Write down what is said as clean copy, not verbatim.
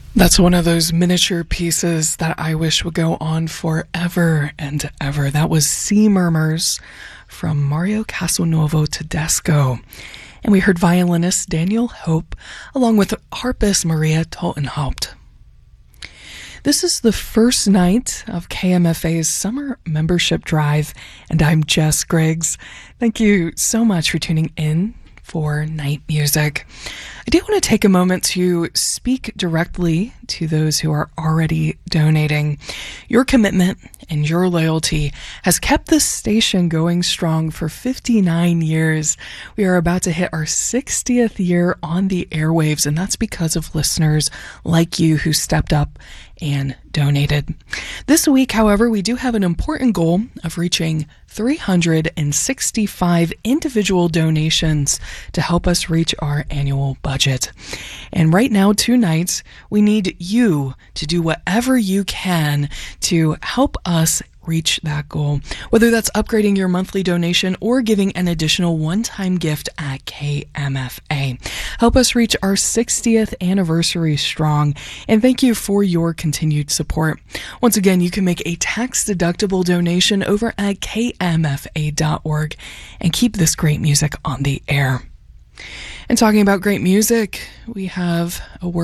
That's one of those miniature pieces that I wish would go on forever and ever. That was Sea Murmurs from Mario Castelnuovo Tedesco. And we heard violinist Daniel Hope along with harpist Maria Toltenhaupt. This is the first night of KMFA's summer membership drive, and I'm Jess Griggs. Thank you so much for tuning in for Night Music. I do want to take a moment to speak directly to those who are already donating. Your commitment and your loyalty has kept this station going strong for 59 years. We are about to hit our 60th year on the airwaves, and that's because of listeners like you who stepped up and donated. This week, however, we do have an important goal of reaching 365 individual donations to help us reach our annual budget. And right now, tonight, we need you to do whatever you can to help us reach that goal, whether that's upgrading your monthly donation or giving an additional one-time gift at KMFA. Help us reach our 60th anniversary strong, and thank you for your continued support. Once again, you can make a tax-deductible donation over at kmfa.org and keep this great music on the air. And talking about great music, we have a word